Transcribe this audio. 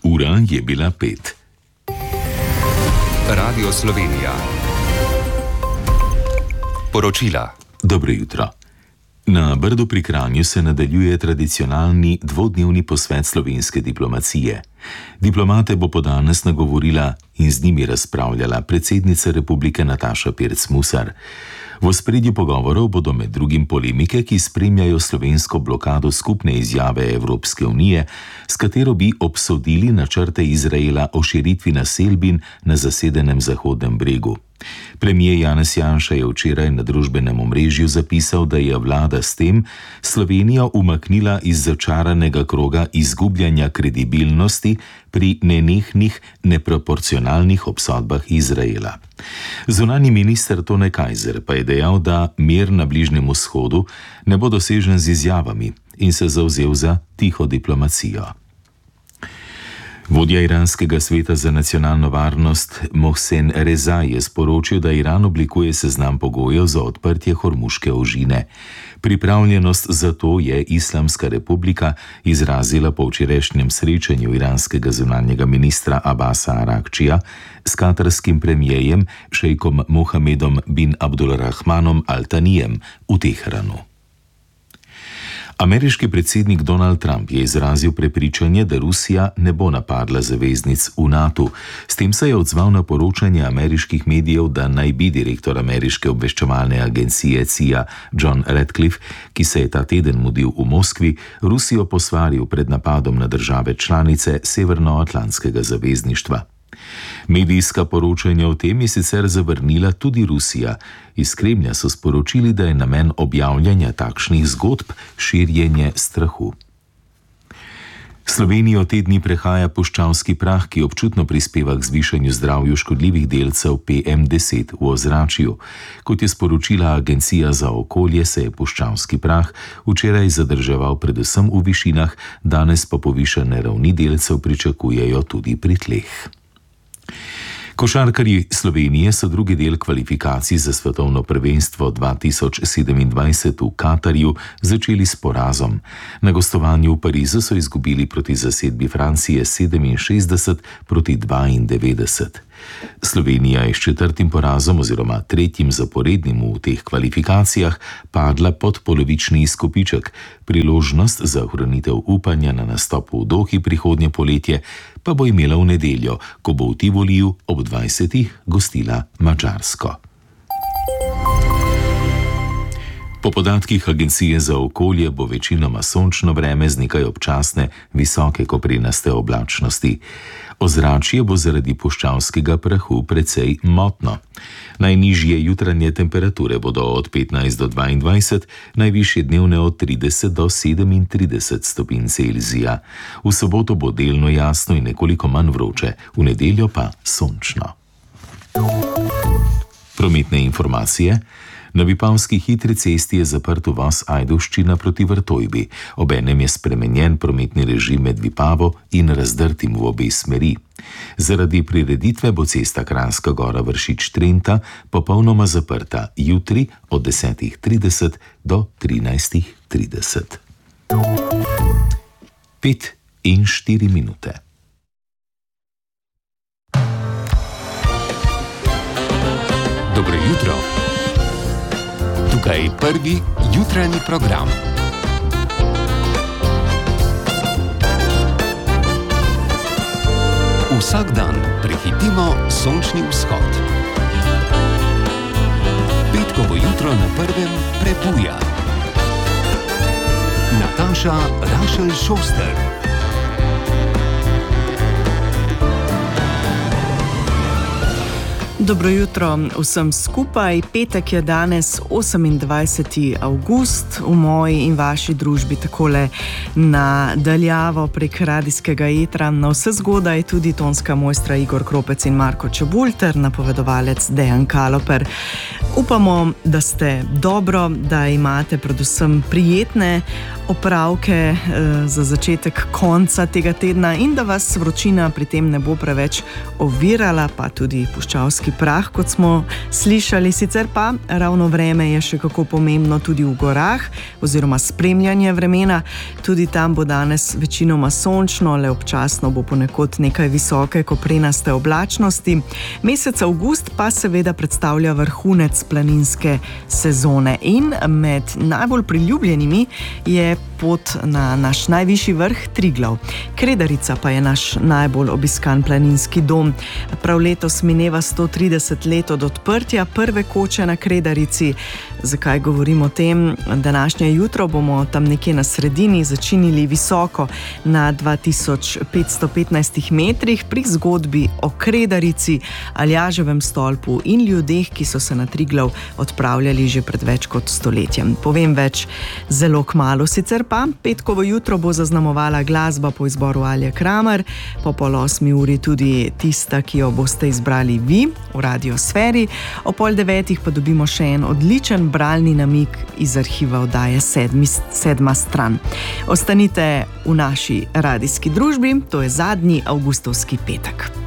Ura je bila 5. Radio Slovenija. Poročila. Dobro jutro. Na Brdu pri Kranju se nadaljuje tradicionalni dvodnevni posvet slovenske diplomacije. Diplomate bo danes nagovorila in z njimi razpravljala predsednica republike Nataša Pirc Musar. V ospredju pogovorov bodo med drugim polemike, ki spremljajo slovensko blokado skupne izjave Evropske unije, s katero bi obsodili načrte Izraela o širitvi naselbin na zasedenem Zahodnem bregu. Premier Janez Janša je včeraj na družbenem omrežju zapisal, da je vlada s tem Slovenijo umaknila iz začaranega kroga izgubljanja kredibilnosti pri nenehnih, neproporcionalnih obsodbah Izraela. Zunanji minister Tone Kajzer pa je dejal, da mir na Bližnjem vzhodu ne bo dosežen z izjavami in se zavzel za tiho diplomacijo. Vodja iranskega sveta za nacionalno varnost Mohsen Reza je sporočil, da Iran oblikuje seznam pogojev za odprtje Hormuške ožine. Pripravljenost za to je Islamska republika izrazila po včerajšnjem srečanju iranskega zunanjega ministra Abasa Arakčija s katarskim premijejem šejkom Mohamedom bin Abdulrahmanom Al-Tanijem v Teheranu. Ameriški predsednik Donald Trump je izrazil prepričanje, da Rusija ne bo napadla zaveznic v NATO. S tem se je odzval na poročanje ameriških medijev, da naj bi direktor ameriške obveščevalne agencije CIA John Ratcliffe, ki se je ta teden mudil v Moskvi, Rusijo posvaril pred napadom na države članice Severnoatlantskega zavezništva. Medijska poročanja o tem je sicer zavrnila tudi Rusija. Iz Kremlja so sporočili, da je namen objavljanja takšnih zgodb širjenje strahu. Slovenijo te dni prehaja puščavski prah, ki občutno prispeva k zvišanju zdravju škodljivih delcev PM10 v ozračju. Kot je sporočila Agencija za okolje, se je puščavski prah včeraj zadrževal predvsem v višinah, danes pa povišane ravni delcev pričakujejo tudi pri tleh. Košarkarji Slovenije so drugi del kvalifikacij za svetovno prvenstvo 2027 v Katarju začeli s porazom. Na gostovanju v Parizu so izgubili proti zasedbi Francije 67-92. Slovenija je s četrtim porazom oziroma tretjim zaporednim v teh kvalifikacijah padla pod polovični izkupiček. Priložnost za ohranitev upanja na nastop v Dohi prihodnje poletje pa bo imela v nedeljo, ko bo v Tivoliju ob 20. gostila Madžarsko. Po podatkih Agencije za okolje bo večinoma sončno vreme z nekaj občasne visoke koprenaste oblačnosti. Ozračje bo zaradi puščavskega prahu precej motno. Najnižje jutranje temperature bodo od 15 do 22, najvišje dnevne od 30 do 37 stopinj Celzija. V soboto bo delno jasno in nekoliko manj vroče, v nedeljo pa sončno. Prometne informacije. Na Vipavski hitri cesti je zaprt uvoz Ajdovščina proti Vrtojbi. Obenem je spremenjen prometni režim med Vipavo in Razdrtim v obe smeri. Zaradi prireditve bo cesta Kranjska Gora Vršič-Trenta popolnoma zaprta jutri od 10:30 do 13:30. 5:04. Dobro jutro. Tukaj je prvi jutranji program. Vsak dan prehitimo sončni vzhod. Petkovo jutro na prvem prebuja. Nataša Rašel Šoster. Dobro jutro vsem skupaj. Petek je danes 28. avgust, v moji in vaši družbi takole na daljavo prek radijskega etra. Na vse zgodaj tudi tonska mojstra Igor Kropec in Marko Čebulj ter napovedovalec Dejan Kaloper. Upamo, da ste dobro, da imate predvsem prijetne opravke za začetek konca tega tedna in da vas vročina pri tem ne bo preveč ovirala, pa tudi puščavski prah, kot smo slišali. Sicer pa ravno vreme je še kako pomembno tudi v gorah, oziroma spremljanje vremena. Tudi tam bo danes večinoma sončno, le občasno bo ponekod nekaj visoke koprenaste oblačnosti. Mesec avgust pa seveda predstavlja vrhunec planinske sezone in med najbolj priljubljenimi je pot na naš najvišji vrh Triglav. Kredarica pa je naš najbolj obiskan planinski dom. Prav letos mineva 130 let od odprtja prve koče na Kredarici. Zakaj govorim o tem? Današnje jutro bomo tam nekje na sredini začinili visoko na 2515 metrih pri zgodbi o Kredarici, Aljaževem stolpu in ljudeh, ki so se na Triglav odpravljali že pred več kot stoletjem. Povem več zelo kmalu. Sicer pa petkovo jutro bo zaznamovala glasba po izboru Alje Kramer, po 7:30 tudi tista, ki jo boste izbrali vi v Radiosferi. O 8:30 pa dobimo še en odličen bralni namig iz arhiva oddaje Sedma stran. Ostanite v naši radijski družbi, to je zadnji avgustovski petek.